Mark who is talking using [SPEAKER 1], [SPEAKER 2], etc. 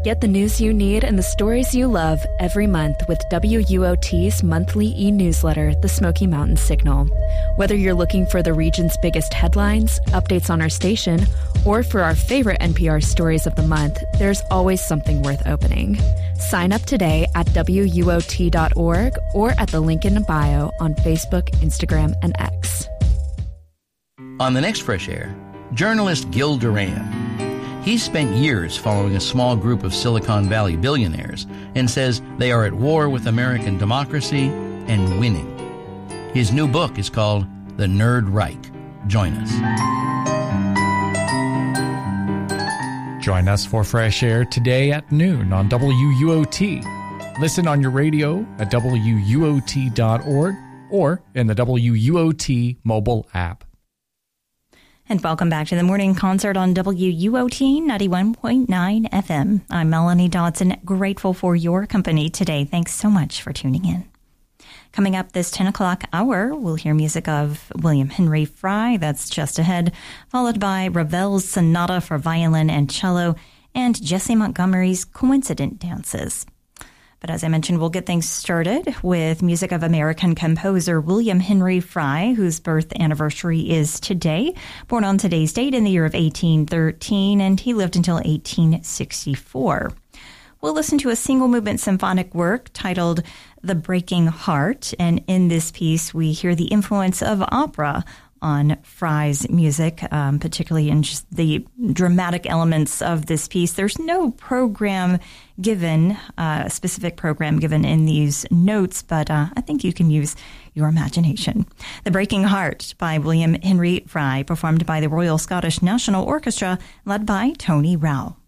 [SPEAKER 1] Get the news you need and the stories you love every month with WUOT's monthly e-newsletter, The Smoky Mountain Signal. Whether you're looking for the region's biggest headlines, updates on our station, or for our favorite NPR stories of the month, there's always something worth opening. Sign up today at WUOT.org or at the link in the bio on Facebook, Instagram, and X.
[SPEAKER 2] On the next Fresh Air, journalist Gil Duran. He spent years following a small group of Silicon Valley billionaires and says they are at war with American democracy and winning. His new book is called The Nerd Reich. Join us.
[SPEAKER 3] Join us for Fresh Air today at noon on WUOT. Listen on your radio at WUOT.org or in the WUOT mobile app.
[SPEAKER 4] And welcome back to the morning concert on WUOT 91.9 FM. I'm Melanie Dodson, grateful for your company today. Thanks so much for tuning in. Coming up this 10 o'clock hour, we'll hear music of William Henry Frye, that's just ahead, followed by Ravel's Sonata for Violin and Cello, and Jesse Montgomery's Coincident Dances. But as I mentioned, we'll get things started with music of American composer William Henry Frye, whose birth anniversary is today. Born on today's date in the year of 1813, and he lived until 1864. We'll listen to a single movement symphonic work titled The Breaking Heart, and in this piece we hear the influence of opera on Frye's music, particularly in just the dramatic elements of this piece. There's no program given, a specific program given in these notes, but I think you can use your imagination. The Breaking Heart by William Henry Frye, performed by the Royal Scottish National Orchestra, led by Tony Rao.